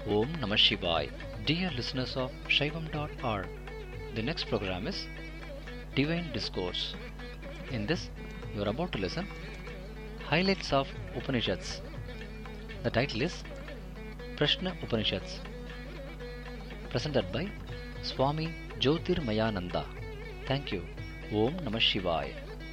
Om Namah Shivaya. Dear listeners of Shaivam.org, the next program is Divine Discourse. In this, you are about to listen Highlights of Upanishads. The title is Prashna Upanishads, presented by Swami Jyotirmayananda. Thank you. Om Namah Shivaya.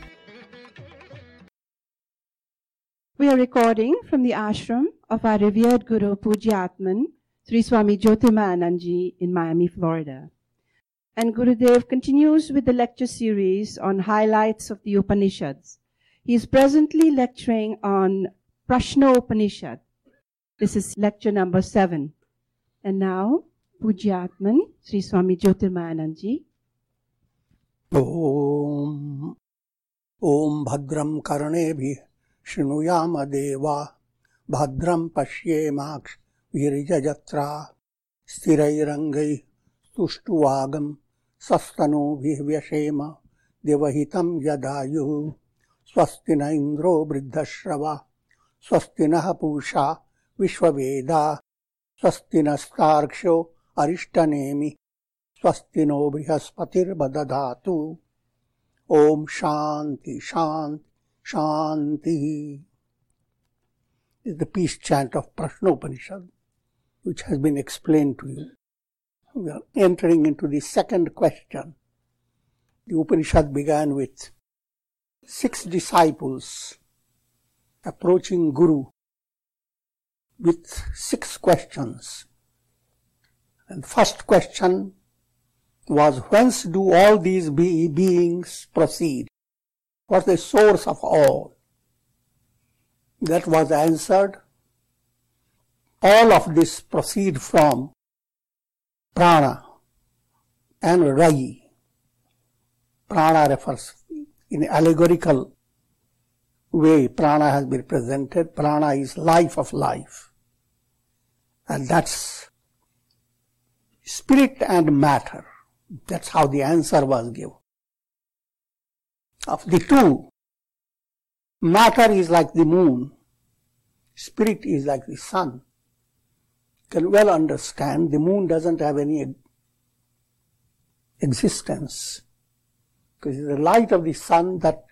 We are recording from the ashram of our revered Guru Pujyatman, Sri Swami Jyotirmayanandaji in Miami, Florida. And Gurudev continues with the lecture series on highlights of the Upanishads. He is presently lecturing on Prashna Upanishad. This is lecture number 7. And now, Pujyatman, Sri Swami Jyotirmayanandaji. Om Bhadram Karnebhi Shrunuyama Deva Bhadram Pashyemaks Virijajatra Sthirairangai Tuštuvagam Sastano Vyashema Devahitam Yadayu Swastina Indro Briddhashrava Swastina Pusha Vishwaveda Swastina Starksho Arishtanemi Swastino Brihaspatir Badadhatu. Om Shanti Shanti Shanti is the peace chant of Prashna Upanishad, which has been explained to you. We are entering into the second question. The Upanishad began with 6 disciples approaching Guru with 6 questions. And first question was, whence do all these beings proceed? What's the source of all? That was answered. All of this proceed from prana and rayi. Prana refers, in allegorical way, prana has been presented. Prana is life of life. And that's spirit and matter. That's how the answer was given. Of the two, matter is like the moon, spirit is like the sun. You can well understand the moon doesn't have any existence, because it's the light of the sun that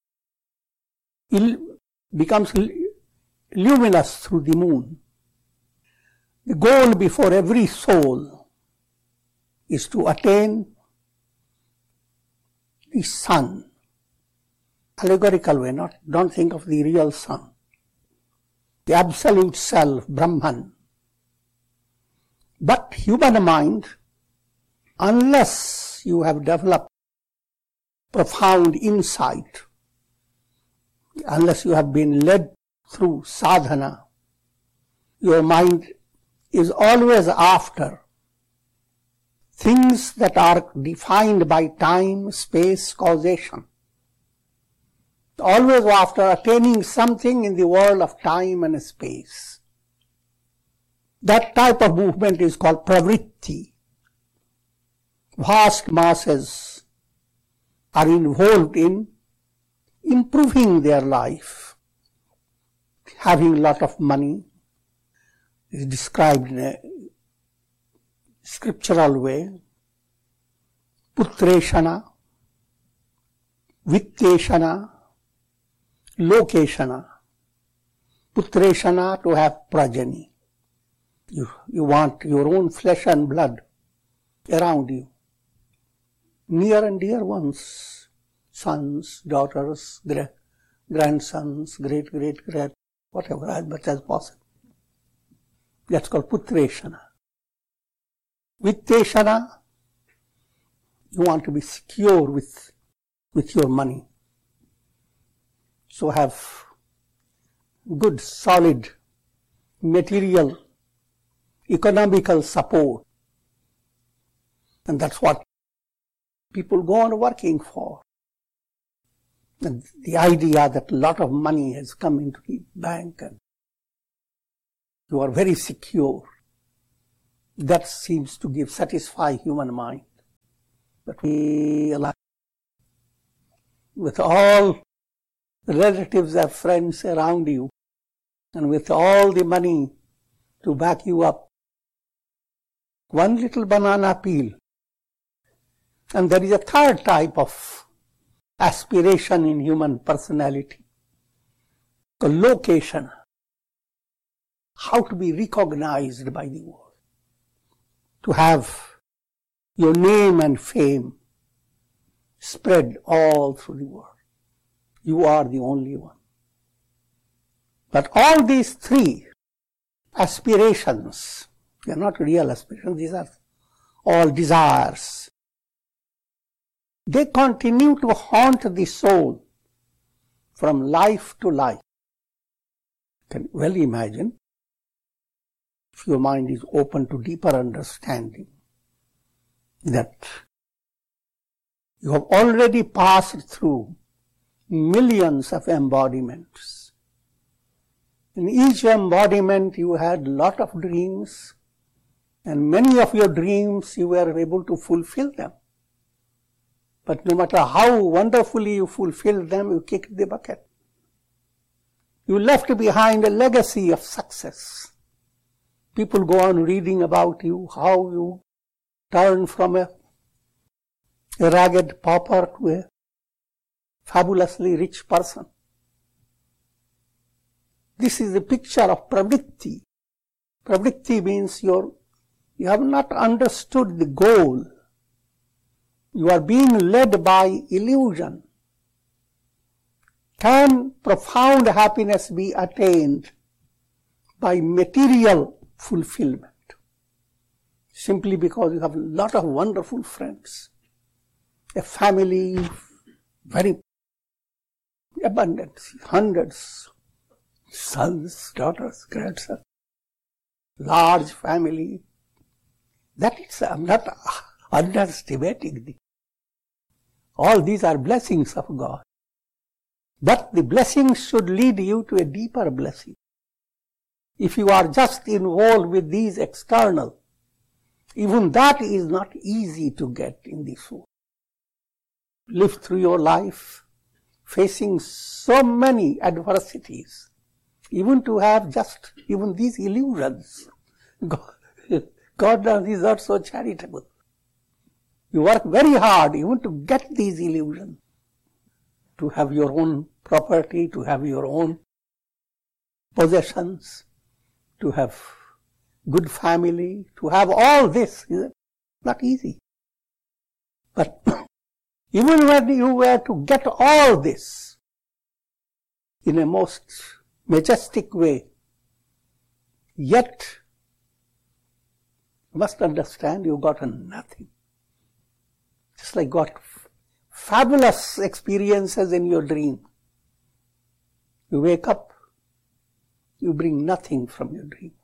becomes luminous through the moon. The goal before every soul is to attain the sun. Allegorical way, don't think of the real sun. The absolute self, Brahman. But human mind, unless you have developed profound insight, unless you have been led through sadhana, your mind is always after things that are defined by time, space, causation. Always after attaining something in the world of time and space. That type of movement is called pravritti. Vast masses are involved in improving their life. Having a lot of money is described in a scriptural way. Putreshana, Vitteshana, Lokeshana. Putreshana, to have progeny. You want your own flesh and blood around you. Near and dear ones. Sons, daughters, grandsons, great, whatever, as much as possible. That's called Putreshana. Vitteshana, you want to be secure with your money. So have good, solid, material, economical support. And that's what people go on working for. And the idea that a lot of money has come into the bank and you are very secure, that seems to satisfy human mind. But we, with all relatives and friends around you, and with all the money to back you up, one little banana peel. And there is a third type of aspiration in human personality, the location, how to be recognized by the world, to have your name and fame spread all through the world. You are the only one. But all these three aspirations, they are not real aspirations, these are all desires. They continue to haunt the soul from life to life. You can well imagine, if your mind is open to deeper understanding, that you have already passed through millions of embodiments. In each embodiment you had a lot of dreams, and many of your dreams you were able to fulfill them. But no matter how wonderfully you fulfilled them, you kicked the bucket. You left behind a legacy of success. People go on reading about you, how you turned from a ragged pauper to a fabulously rich person. This is the picture of pravritti. Pravritti means you have not understood the goal. You are being led by illusion. Can profound happiness be attained by material fulfillment? Simply because you have a lot of wonderful friends, a family, very abundant, hundreds, sons, daughters, grandsons, large family. That is, I'm not underestimating the. All these are blessings of God. But the blessings should lead you to a deeper blessing. If you are just involved with these external, even that is not easy to get in this world. Live through your life facing so many adversities, even to have just even these illusions. God is not so charitable. You work very hard even to get these illusions, to have your own property, to have your own possessions, to have good family, to have all this. Is not easy. But even when you were to get all this in a most majestic way, yet you must understand you got nothing. Just like got fabulous experiences in your dream. You wake up, you bring nothing from your dream.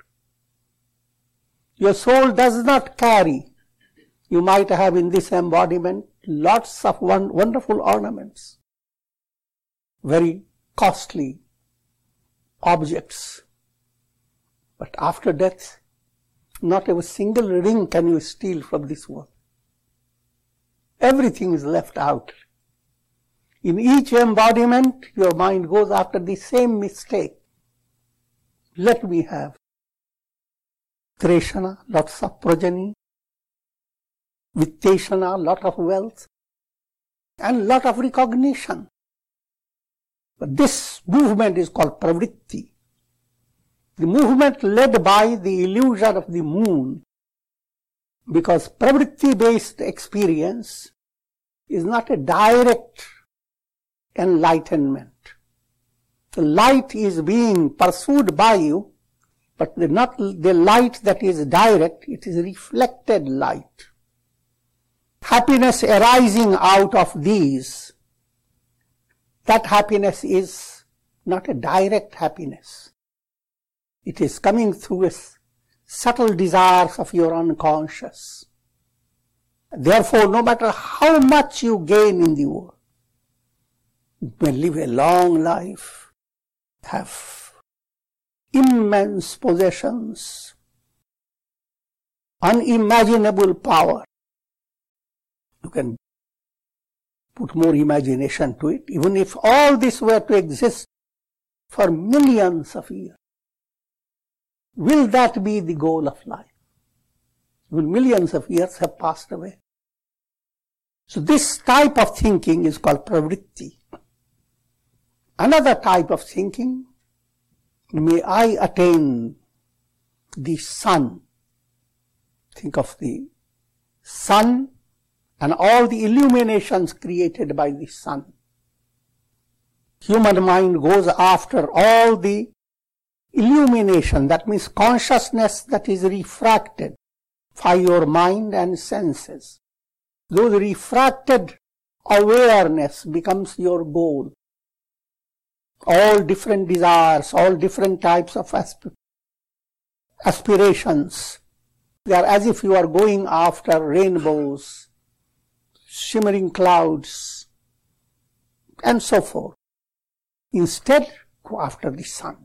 Your soul does not carry. You might have in this embodiment lots of wonderful ornaments, very costly objects. But after death, not a single ring can you steal from this world. Everything is left out. In each embodiment, your mind goes after the same mistake. Let me have Treshana, lots of progeny, Vitteshana, lot of wealth, and lot of recognition. But this movement is called pravritti. The movement led by the illusion of the moon, because pravritti-based experience is not a direct enlightenment. The light is being pursued by you, but not the light that is direct, it is reflected light. Happiness arising out of these, that happiness is not a direct happiness. It is coming through a subtle desires of your unconscious. Therefore, no matter how much you gain in the world, you may live a long life, have immense possessions, unimaginable power. You can put more imagination to it. Even if all this were to exist for millions of years, will that be the goal of life? Even millions of years have passed away. So this type of thinking is called pravritti. Another type of thinking, may I attain the sun. Think of the sun and all the illuminations created by the sun. Human mind goes after all the illumination, that means consciousness that is refracted by your mind and senses. Those refracted awareness becomes your goal. All different desires, all different types of aspirations, they are as if you are going after rainbows, shimmering clouds, and so forth. Instead, go after the sun.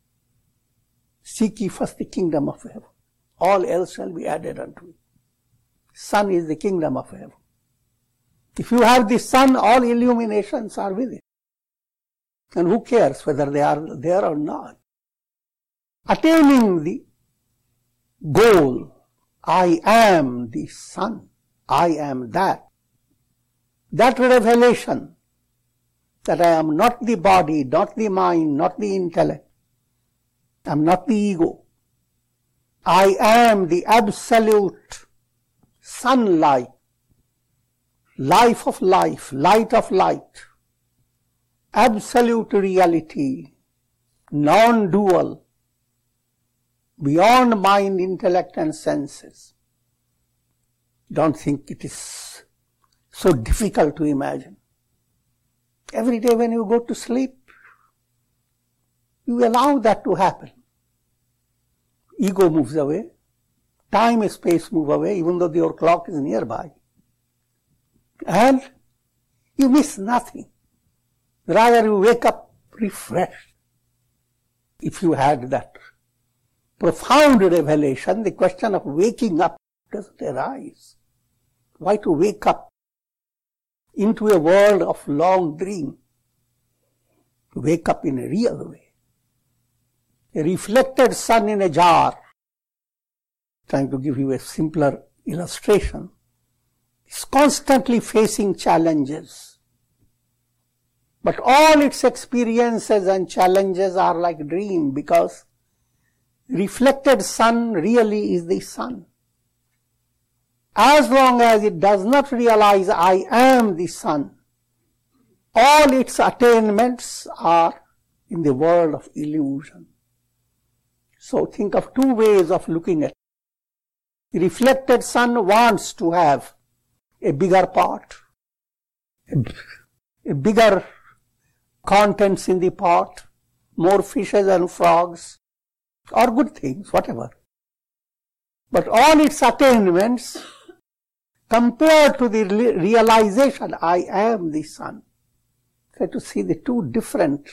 Seek ye first the kingdom of heaven. All else shall be added unto it. Sun is the kingdom of heaven. If you have the sun, all illuminations are with it. And who cares whether they are there or not? Attaining the goal, I am the sun, I am that. That revelation that I am not the body, not the mind, not the intellect, I am not the ego. I am the absolute sunlight, life of life, light of light, absolute reality, non-dual, beyond mind, intellect and senses. Don't think it is so difficult to imagine. Every day when you go to sleep, you allow that to happen. Ego moves away, time and space move away, even though your clock is nearby. And you miss nothing. Rather, you wake up refreshed. If you had that profound revelation, the question of waking up doesn't arise. Why to wake up into a world of long dream? To wake up in a real way. A reflected sun in a jar, trying to give you a simpler illustration, is constantly facing challenges. But all its experiences and challenges are like dream, because reflected sun really is the sun. As long as it does not realize I am the sun, all its attainments are in the world of illusion. So think of two ways of looking at it. The reflected sun wants to have a bigger pot, a bigger contents in the pot, more fishes and frogs, or good things, whatever. But all its attainments, compared to the realization, I am the sun. Try to see the two different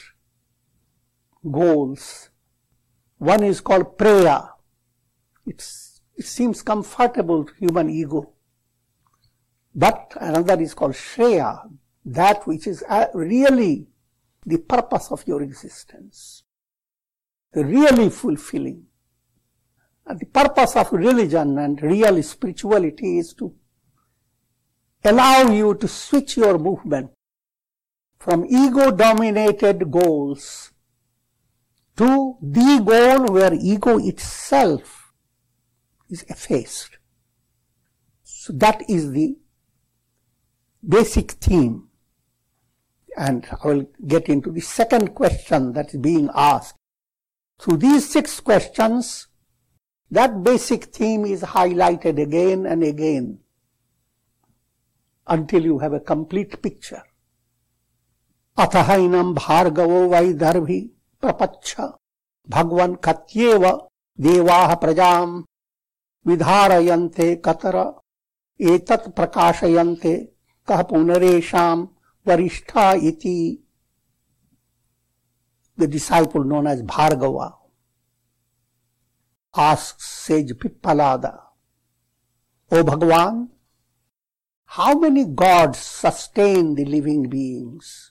goals. One is called Preya. It seems comfortable to human ego. But another is called Shreya, that which is really the purpose of your existence, really fulfilling. And the purpose of religion and real spirituality is to allow you to switch your movement from ego-dominated goals to the goal where ego itself is effaced. So that is the basic theme. And I will get into the second question that is being asked. Through these 6 questions, that basic theme is highlighted again and again until you have a complete picture. Athahainam bhargavo vaidarbhi prapacha bhagwan katyeva devaha prajam vidharayante katara etat prakashayante kah punaresham varishtha iti. The disciple known as Bhargava asks sage Pippalada, O Bhagwan, how many gods sustain the living beings?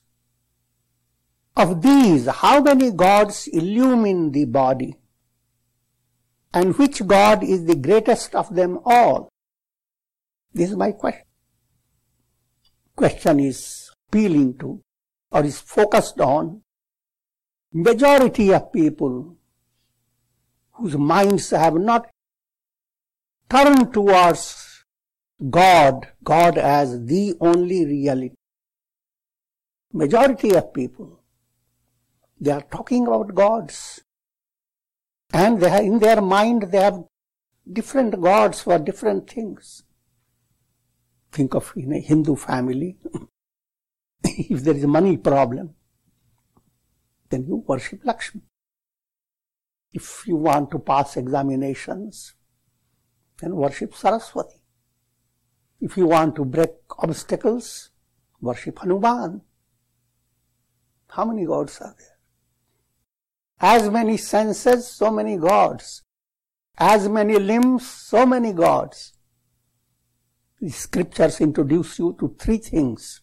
Of these, how many gods illumine the body? And which God is the greatest of them all? This is my question. Question is appealing to or is focused on majority of people whose minds have not turned towards God as the only reality. Majority of people, they are talking about gods, and they have, in their mind they have different gods for different things. Think of in a Hindu family, if there is a money problem, then you worship Lakshmi. If you want to pass examinations, then worship Saraswati. If you want to break obstacles, worship Hanuman. How many gods are there? As many senses, so many gods. As many limbs, so many gods. The scriptures introduce you to three things: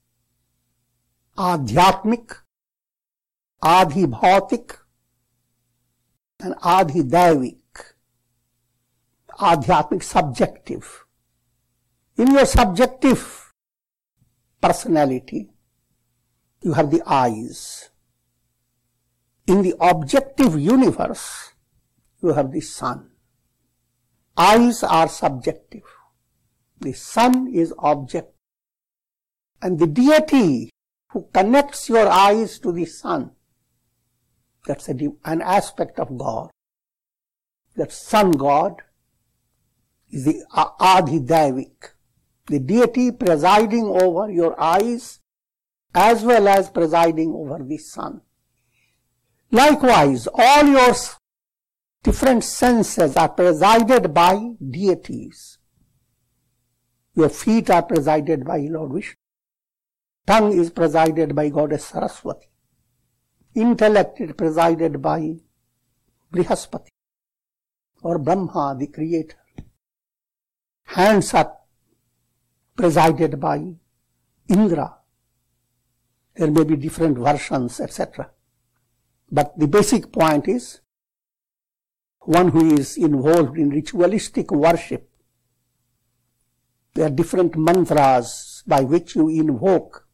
Adhyatmik, Adhibhautik, and Adhidaivik. Adhyatmik, subjective. In your subjective personality, you have the eyes. In the objective universe, you have the sun. Eyes are subjective. The sun is objective. And the deity who connects your eyes to the sun, that's an aspect of God. That sun God is the Adhidaivik, the deity presiding over your eyes as well as presiding over the sun. Likewise, all your different senses are presided by deities. Your feet are presided by Lord Vishnu. Tongue is presided by Goddess Saraswati. Intellect is presided by Brihaspati or Brahma, the creator. Hands are presided by Indra. There may be different versions, etc. But the basic point is, one who is involved in ritualistic worship, there are different mantras by which you invoke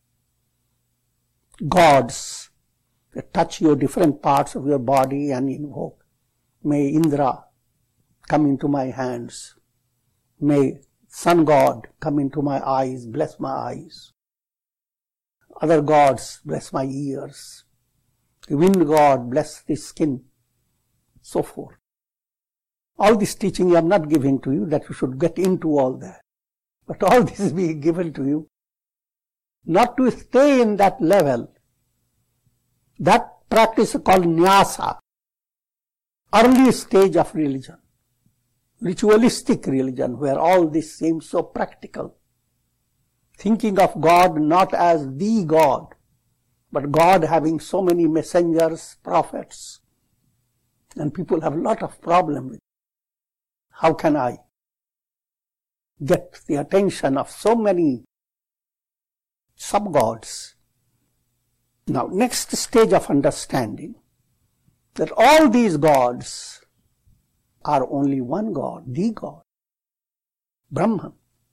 gods that touch your different parts of your body and invoke. May Indra come into my hands. May sun god come into my eyes, bless my eyes. Other gods bless my ears. The wind god bless the skin, so forth. All this teaching I am not giving to you, that you should get into all that. But all this is being given to you not to stay in that level. That practice is called Nyasa, early stage of religion, ritualistic religion, where all this seems so practical. Thinking of God not as the God, but God having so many messengers, prophets, and people have a lot of problem with it. How can I get the attention of so many sub-gods? Now, next stage of understanding, that all these gods are only one God, the God, Brahman,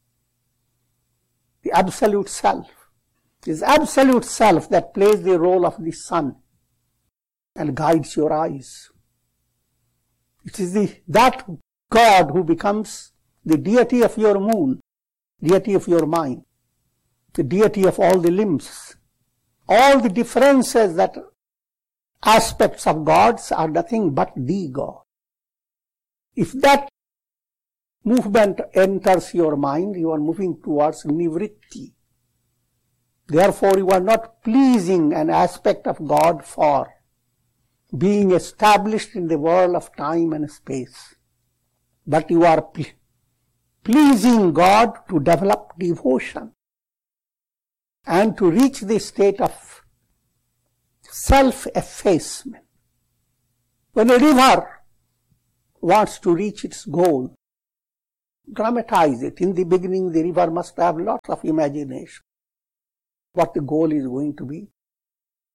the absolute self. It is absolute self that plays the role of the sun and guides your eyes. It is that God who becomes the deity of your moon, deity of your mind, the deity of all the limbs. All the differences, that aspects of gods are nothing but the God. If that movement enters your mind, you are moving towards nivritti. Therefore, you are not pleasing an aspect of God for being established in the world of time and space, but you are pleasing God to develop devotion and to reach the state of self-effacement. When a river wants to reach its goal, dramatize it. In the beginning, the river must have lots of imagination, what the goal is going to be.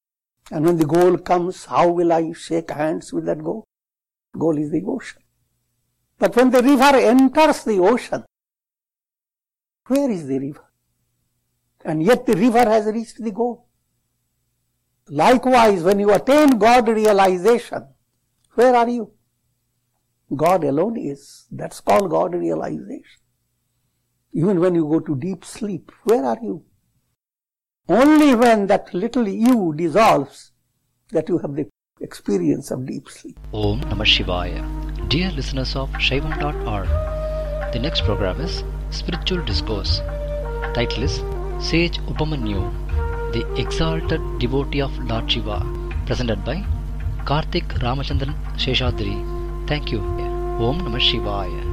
And when the goal comes, how will I shake hands with that goal? Goal is the ocean. But when the river enters the ocean, where is the river? And yet the river has reached the goal. Likewise, when you attain God realization, where are you? God alone is. That's called God realization. Even when you go to deep sleep, where are you? Only when that little you dissolves that you have the experience of deep sleep. Om Namah Shivaya. Dear listeners of Shaivam.org, the next program is Spiritual Discourse. Title is Sage Upamanyu, the Exalted Devotee of Lord Shiva, presented by Karthik Ramachandran Sheshadri. Thank you. Om Namah Shivaya.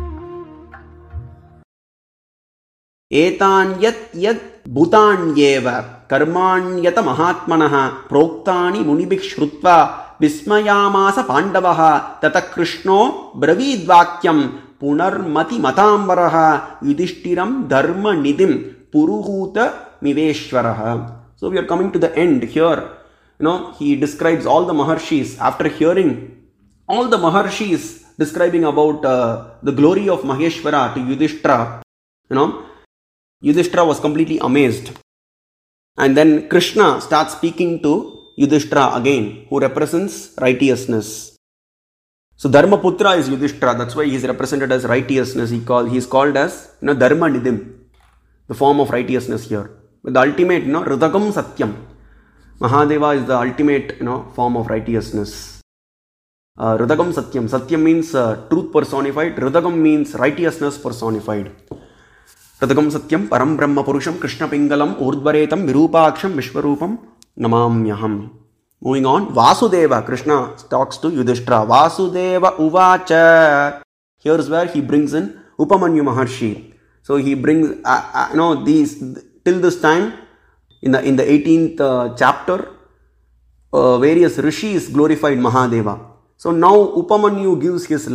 एतान्यत् यत् भूतान्येव कर्माण्यत महात्मनः प्रोक्तानि मुनिभिः श्रुत्वा विस्मयामास पाण्डवः ततः कृष्णो ब्रवीद्वाक्यं पुनर्मति मताम्बरः युधिष्ठिरं धर्मनिधिं पुरुहूत मिवेश्वरः. So we are coming to the end here. He describes all the Maharshis. After hearing all the Maharshis describing about the glory of Maheshwara to Yudhishthira, Yudhishthira was completely amazed. And then Krishna starts speaking to Yudhishthira again, who represents righteousness. So Dharmaputra is Yudhishthira, that's why he is represented as righteousness. He is called as Dharma Nidhim, the form of righteousness here. But the ultimate, Ridhagam Satyam. Mahadeva is the ultimate, form of righteousness. Ridhagam Satyam. Satyam means truth personified. Ridhagam means righteousness personified. Ridhagam Satyam Param Brahma Purusham Krishna Pingalam Urdvaretam Virupaksham Vishwarupam Namamyaham. Moving on, Vasudeva. Krishna talks to Yudhishthira. Vasudeva Uvacha. Here's where he brings in Upamanyu Maharshi. So he brings, these, till this time, in the 18th chapter, various rishis glorified Mahadeva. So now Upamanyu gives his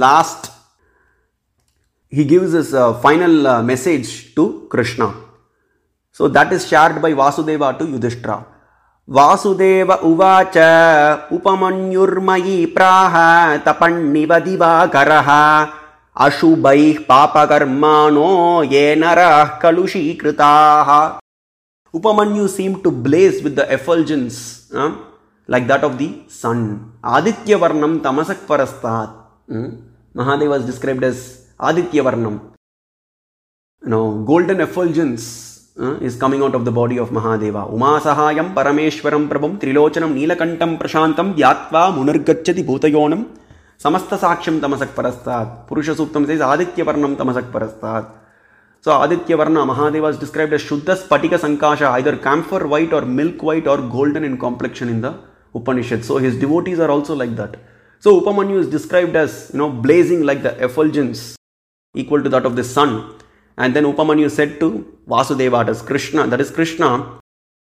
final message to Krishna. So that is shared by Vasudeva to Yudhishthira. Vasudeva uvacha upamanyurmayi praha tapannivadiva karaha ashubhaih papakarmano yenarah kalushi kritaha. Upamanyu seemed to blaze with the effulgence like that of the sun. Aditya Varnam tamasak parastat. Mahadeva is described as Aditya Varnam. Golden effulgence is coming out of the body of Mahadeva. Uma Sahayam Parameshwaram Prabham Trilochanam Neelakantam Prashantam Yatva Munargacchati Bhutayonam Samasta Saksham Tamasak Parastat. Purusha Suktam says Aditya Varnam Tamasak Parastat. So Aditya Varna, Mahadeva is described as Shuddha Spatika Sankasha, either camphor white or milk white or golden in complexion in the Upanishad. So his devotees are also like that. So Upamanyu is described as, blazing like the effulgence equal to that of the sun. And then Upamanyu said to Vasudeva, that is Krishna,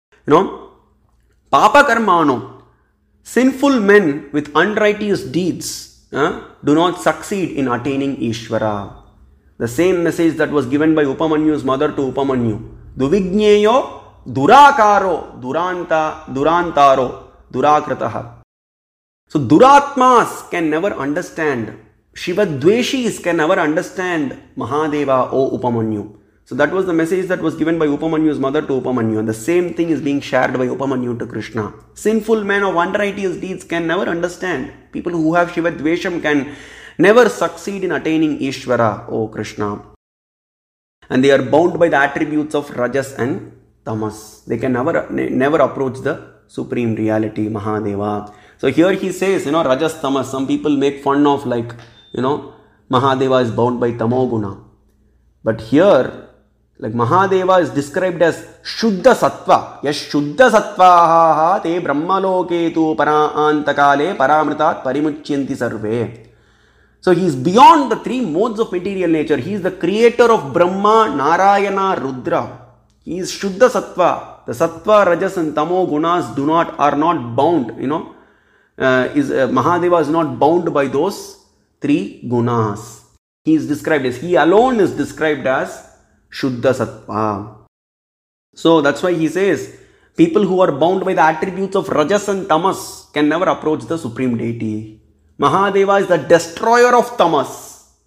Papa Karmano, sinful men with unrighteous deeds do not succeed in attaining Ishvara. The same message that was given by Upamanyu's mother to Upamanyu. Duvigneyo durakaro durantaro durakrataha. So Duratmas can never understand. Shiva Dveshis can never understand Mahadeva, O Upamanyu. So that was the message that was given by Upamanyu's mother to Upamanyu. And the same thing is being shared by Upamanyu to Krishna. Sinful men of unrighteous deeds can never understand. People who have Shiva Dvesham can never succeed in attaining Ishvara, O Krishna. And they are bound by the attributes of Rajas and Tamas. They can never approach the supreme reality, Mahadeva. So here he says, Rajas, Tamas. Some people make fun of Mahadeva is bound by Tamoguna. But here, Mahadeva is described as Shuddha Sattva. Yash Shuddha Sattvaha te Brahmaloke tu Paraantakale Paramritat Parimuchyanti Sarve. So he is beyond the three modes of material nature. He is the creator of Brahma, Narayana, Rudra. He is Shuddha Sattva. The Sattva, Rajas and Tamo gunas are not bound, Mahadeva is not bound by those three gunas. He alone is described as Shuddha Sattva. So that's why he says, people who are bound by the attributes of Rajas and Tamas can never approach the Supreme Deity. Mahadeva is the destroyer of Tamas.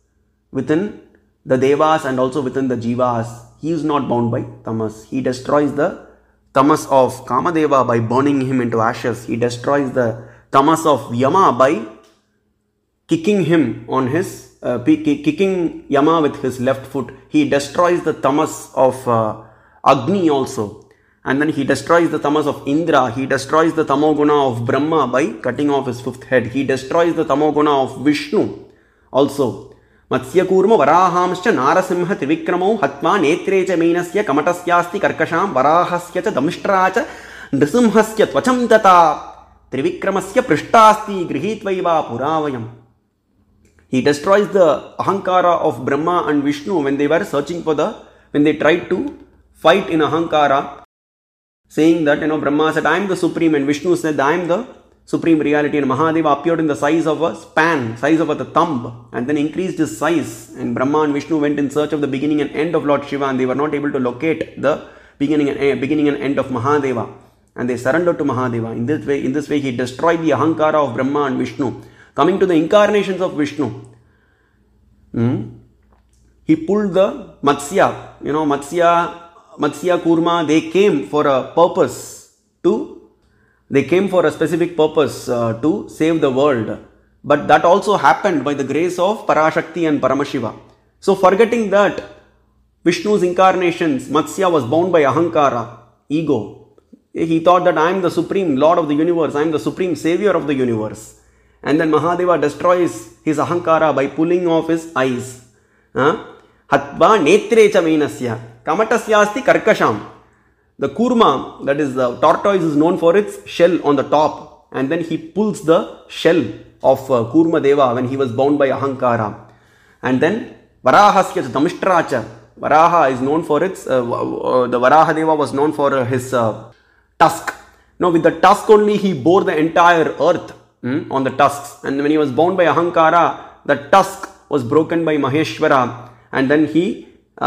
within the Devas and also within the Jivas. He is not bound by tamas. He destroys the tamas of Kamadeva by burning him into ashes. He destroys the tamas of Yama by kicking him on his, kicking Yama with his left foot. He destroys the tamas of Agni also. And then he destroys the tamas of Indra. He destroys the tamoguna of Brahma by cutting off his fifth head. He destroys the tamoguna of Vishnu also. Matsya kurma varahamscha narasimha trivikramau hatma netrecha meenasya kamatasyasti karkasham varahasya cha damishtracha nrisimhasya tvacham tata trivikramasya prishtasti grihitvaiva puravayam. He destroys the ahankara of Brahma and Vishnu when they were searching for when they tried to fight in ahankara, saying that, Brahma said, I am the supreme, and Vishnu said, I am the supreme reality, and Mahadeva appeared in the size of a span, size of a thumb, and then increased his size, and Brahma and Vishnu went in search of the beginning and end of Lord Shiva, and they were not able to locate the beginning and end of Mahadeva, and they surrendered to Mahadeva. In this way he destroyed the ahankara of Brahma and Vishnu. Coming to the incarnations of Vishnu, he pulled the Matsya, Matsya Kurma, they came for a specific purpose to save the world. But that also happened by the grace of Parashakti and Paramashiva. So forgetting that Vishnu's incarnations, Matsya was bound by ahankara, ego. He thought that I am the supreme Lord of the universe, I am the supreme savior of the universe. And then Mahadeva destroys his ahankara by pulling off his eyes. Hatva netrecha meenasya kamatasyasti karkasham. The kurma, that is the tortoise, is known for its shell on the top, and then he pulls the shell of Kurma Deva when he was bound by ahankara. And then Varahasya damishtracha. Varaha is known for its, the Varaha Deva was known for his tusk. Now with the tusk only he bore the entire earth on the tusks, and when he was bound by ahankara, the tusk was broken by Maheshwara, and then he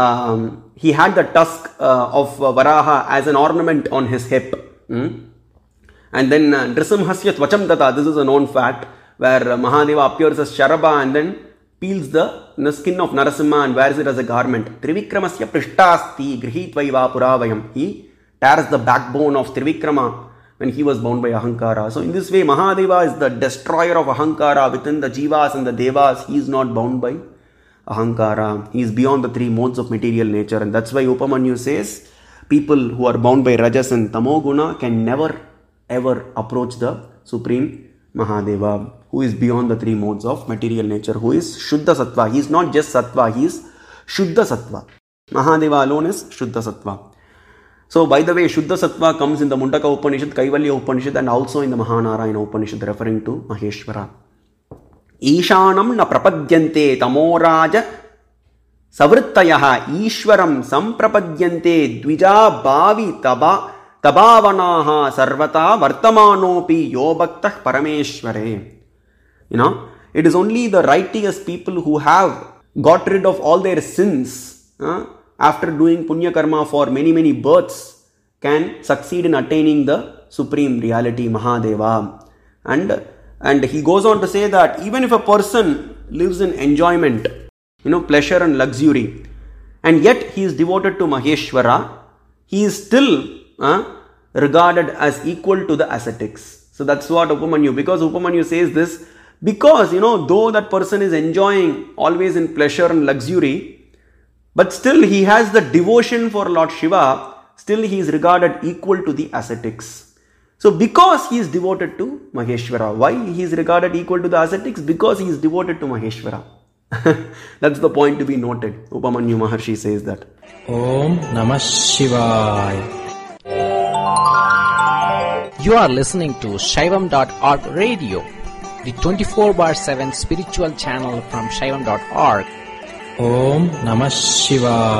had the tusk of Varaha as an ornament on his hip. And then Nrisimhasya tvacham tata, this is a known fact, where Mahadeva appears as Sharabha and then peels the skin of Narasimha and wears it as a garment. Trivikramasya prishtasti grihitvaiva puravayam. He tears the backbone of Trivikrama when he was bound by ahankara. So in this way, Mahadeva is the destroyer of ahankara within the Jivas and the Devas. He is not bound by ahankara. He is beyond the three modes of material nature, and that's why Upamanyu says people who are bound by Rajas and Tamoguna can never ever approach the Supreme Mahadeva, who is beyond the three modes of material nature, who is Shuddha Sattva. He is not just Sattva, he is Shuddha Sattva. Mahadeva alone is Shuddha Sattva. So by the way, Shuddha Sattva comes in the Mundaka Upanishad, Kaivalya Upanishad, and also in the Mahanarayana Upanishad, referring to Maheshwara. Ishanam na prapadyante tamoraja savrittayaha Ishwaram samprapadyante dvija bhavi tabavanaha sarvata vartamanopi yobhaktah parameshware. It is only the righteous people who have got rid of all their sins after doing punya karma for many births can succeed in attaining the supreme reality Mahadeva. And he goes on to say that even if a person lives in enjoyment, pleasure and luxury, and yet he is devoted to Maheshwara, he is still regarded as equal to the ascetics. So that's what Upamanyu, because Upamanyu says this, because though that person is enjoying always in pleasure and luxury, but still he has the devotion for Lord Shiva, still he is regarded equal to the ascetics. So because he is devoted to Maheshwara. Why he is regarded equal to the ascetics? Because he is devoted to Maheshwara. That's the point to be noted. Upamanyu Maharshi says that. Om Namah Shivaya. You are listening to Shaivam.org radio, the 24/7 spiritual channel from Shaivam.org. Om Namah Shivaya.